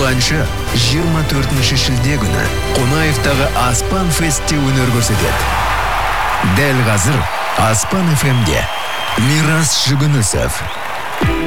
Бұл әнші 24 шілде күні Қонаевтағы Аспан Фестте өнер көрсетеді. Дәл қазір Аспан FM-де Мирас Жүгінісов.